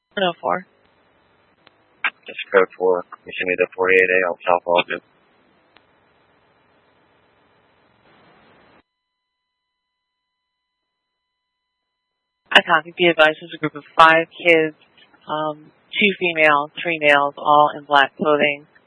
104. This is code 4. You send me the 48A on South Austin. I copy. Be advised, there's a group of 5 kids, 2 female, 3 males, all in black clothing.